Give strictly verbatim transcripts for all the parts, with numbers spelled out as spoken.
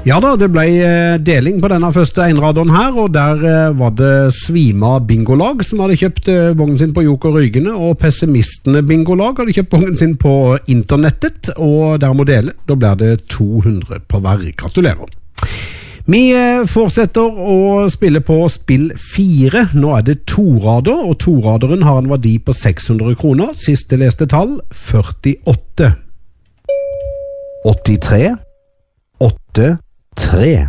Ja da, det ble deling på denne første einraderen her, og der var det Svima Bingolag som hadde kjøpt vognen sin på Joker Rygene, og Pessimistene Bingolag hadde kjøpt vognen sin på internettet, og der må dele. Da blir det to hundre på hver. Gratulerer. Vi fortsetter å spille på spill fire. Nå er det to-rader, og to-raderen har en verdi på seks hundre kroner. Siste leste tall, førtiåtte. åttitre. åtte. tre.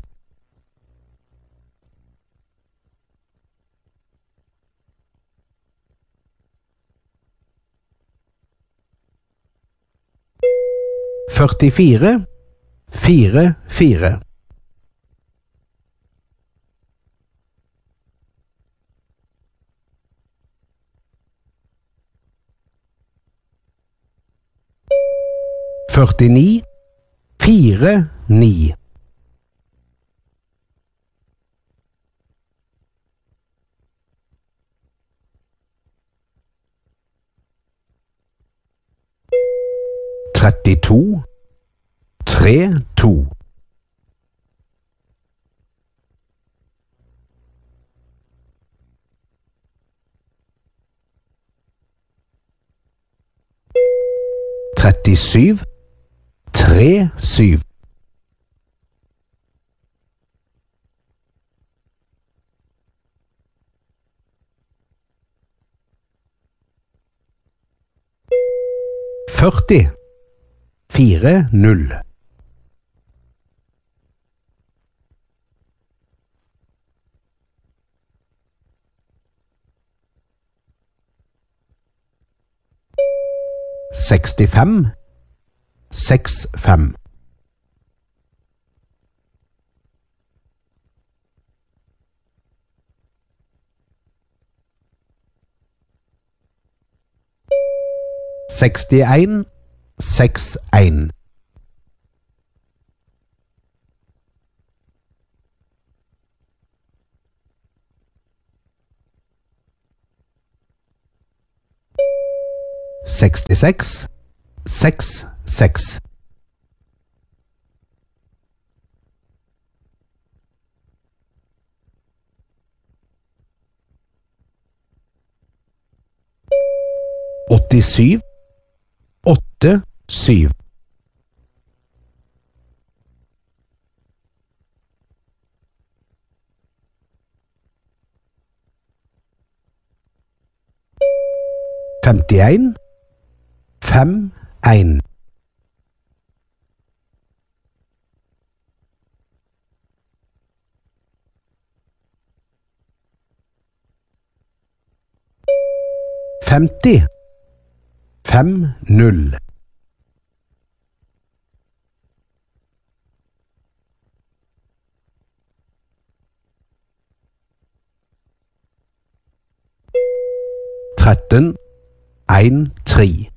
førtifire. fire. fire. førtini. fire. ni. trettito. tre. to. trettisju. tre. syv. førti. fire. null. sekstifem. seks. fem. sekstien. seks. en. sekstiseks. seks. seks. åttisju. åtte. syv. femtien. fem. en. femti. fem. null. tretten. en. tre.